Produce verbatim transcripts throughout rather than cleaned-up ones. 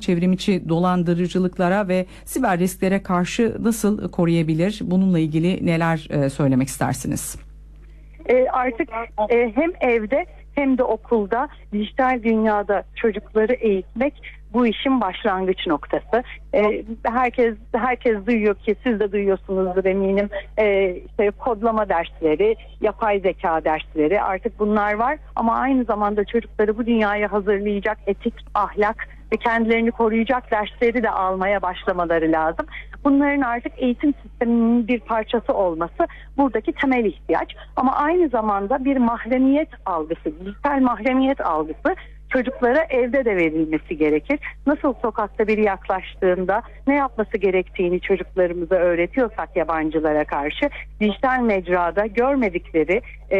çevrimiçi dolandırıcılıklara ve siber risklere karşı nasıl koruyabilir? Bununla ilgili neler e, söylemek istersiniz? E, artık e, hem evde hem de okulda dijital dünyada çocukları eğitmek bu işin başlangıç noktası. Ee, herkes herkes duyuyor ki, siz de duyuyorsunuzdur eminim. Ee, işte kodlama dersleri, yapay zeka dersleri, artık bunlar var. Ama aynı zamanda çocukları bu dünyaya hazırlayacak etik, ahlak ve kendilerini koruyacak dersleri de almaya başlamaları lazım. Bunların artık eğitim sisteminin bir parçası olması buradaki temel ihtiyaç. Ama aynı zamanda bir mahremiyet algısı, dijital mahremiyet algısı çocuklara evde de verilmesi gerekir. Nasıl sokakta biri yaklaştığında ne yapması gerektiğini çocuklarımıza öğretiyorsak yabancılara karşı, dijital mecrada görmedikleri e,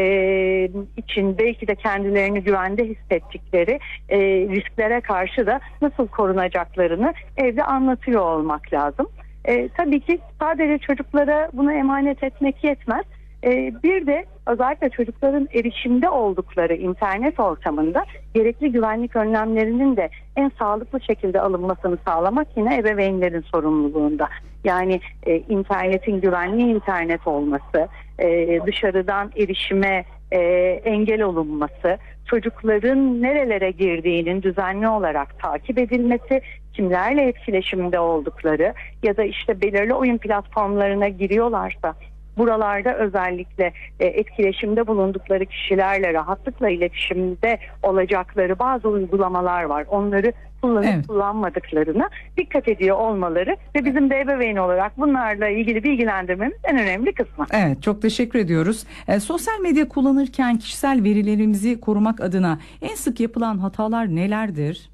için belki de kendilerini güvende hissettikleri e, risklere karşı da nasıl korunacaklarını evde anlatıyor olmak lazım. E, tabii ki sadece çocuklara bunu emanet etmek yetmez. E, bir de özellikle çocukların erişimde oldukları internet ortamında gerekli güvenlik önlemlerinin de en sağlıklı şekilde alınmasını sağlamak yine ebeveynlerin sorumluluğunda. Yani e, internetin güvenli internet olması, e, dışarıdan erişime e, engel olunması, çocukların nerelere girdiğinin düzenli olarak takip edilmesi, kimlerle etkileşimde oldukları ya da işte belirli oyun platformlarına giriyorlarsa buralarda özellikle e, etkileşimde bulundukları kişilerle rahatlıkla iletişimde olacakları bazı uygulamalar var. Onları kullanıp evet. kullanmadıklarına dikkat ediyor olmaları ve bizim de ebeveyn olarak bunlarla ilgili bilgilendirmemiz en önemli kısmı. Evet, çok teşekkür ediyoruz. E, sosyal medya kullanırken kişisel verilerimizi korumak adına en sık yapılan hatalar nelerdir?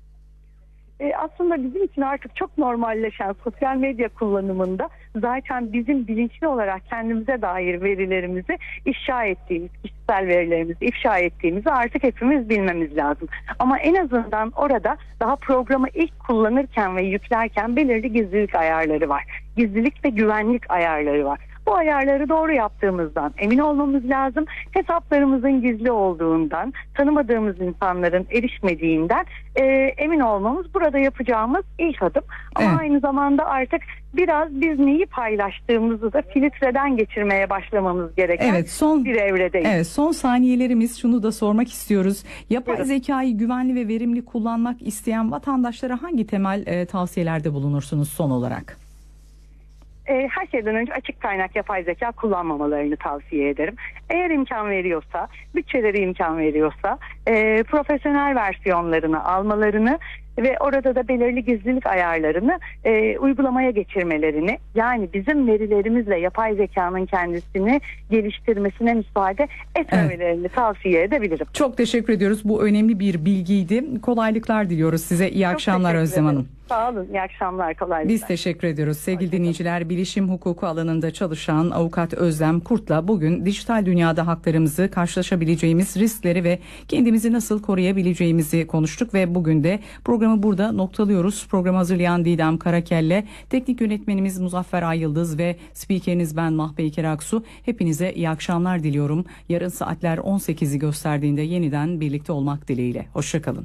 E, aslında bizim için artık çok normalleşen sosyal medya kullanımında zaten bizim bilinçli olarak kendimize dair verilerimizi ifşa ettiğimiz, kişisel verilerimizi ifşa ettiğimizi artık hepimiz bilmemiz lazım. Ama en azından orada daha programı ilk kullanırken ve yüklerken belirli gizlilik ayarları var. Gizlilik ve güvenlik ayarları var. Bu ayarları doğru yaptığımızdan emin olmamız lazım. Hesaplarımızın gizli olduğundan, tanımadığımız insanların erişmediğinden e, emin olmamız burada yapacağımız ilk adım. Ama evet. aynı zamanda artık biraz biz neyi paylaştığımızı da filtreden geçirmeye başlamamız gereken evet, son, bir evredeyiz. Evet, son saniyelerimiz, şunu da sormak istiyoruz. Yapay evet. zekayı güvenli ve verimli kullanmak isteyen vatandaşlara hangi temel e, tavsiyelerde bulunursunuz son olarak? Her şeyden önce açık kaynak yapay zeka kullanmamalarını tavsiye ederim. Eğer imkan veriyorsa, bütçeleri imkan veriyorsa e, profesyonel versiyonlarını almalarını ve orada da belirli gizlilik ayarlarını e, uygulamaya geçirmelerini, yani bizim verilerimizle yapay zekanın kendisini geliştirmesine müsaade etmemelerini evet. tavsiye edebilirim. Çok teşekkür ediyoruz. Bu önemli bir bilgiydi. Kolaylıklar diliyoruz size. İyi Çok akşamlar Özlem Hanım. Sağ olun. İyi akşamlar. Kolaylıklar. Biz teşekkür ediyoruz. Sevgili dinleyiciler, bilişim hukuku alanında çalışan avukat Özlem Kurt'la bugün dijital dünyada haklarımızı, karşılaşabileceğimiz riskleri ve kendimizi nasıl koruyabileceğimizi konuştuk ve bugün de programı burada noktalıyoruz. Programı hazırlayan Didem Karakelle, teknik yönetmenimiz Muzaffer Ayyıldız ve spikeriniz ben Mahpe İker Aksu. Hepinize iyi akşamlar diliyorum. Yarın saatler on sekizi gösterdiğinde yeniden birlikte olmak dileğiyle. Hoşçakalın.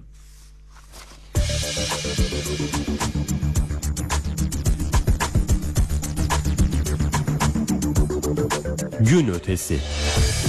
Gün ötesi.